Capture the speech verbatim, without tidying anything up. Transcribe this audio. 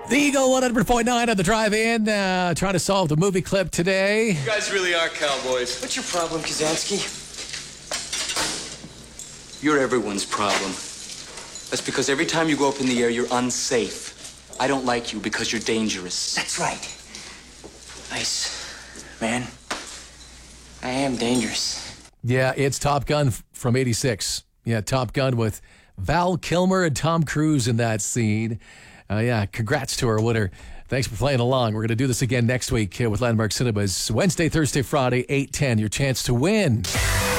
The Eagle one hundred point nine on the drive-in, uh, trying to solve the movie clip today. You guys really are cowboys. What's your problem, Kazansky? You're everyone's problem. That's because every time you go up in the air, you're unsafe. I don't like you because you're dangerous. That's right. Nice, man. I am dangerous. Yeah, it's Top Gun from eighty-six. Yeah, Top Gun with Val Kilmer and Tom Cruise in that scene. Uh, yeah, congrats to our winner. Thanks for playing along. We're going to do this again next week with Landmark Cinemas. Wednesday, Thursday, Friday, eight ten. Your chance to win.